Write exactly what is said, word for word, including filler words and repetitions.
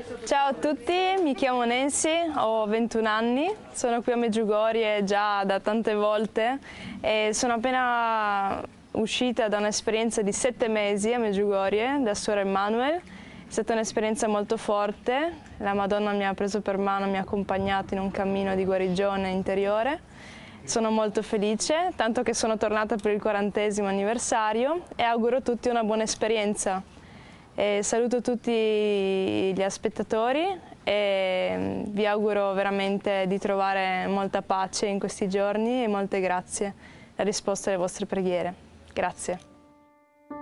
Ciao a tutti, mi chiamo Nancy, ho ventuno anni, sono qui a Medjugorje già da tante volte e sono appena uscita da un'esperienza di sette mesi a Medjugorje da Suor Emmanuel. È stata un'esperienza molto forte, la Madonna mi ha preso per mano, mi ha accompagnato in un cammino di guarigione interiore. Sono molto felice, tanto che sono tornata per il quarantesimo anniversario e auguro a tutti una buona esperienza. E saluto tutti gli spettatori e vi auguro veramente di trovare molta pace in questi giorni e molte grazie, la risposta alle vostre preghiere. Grazie.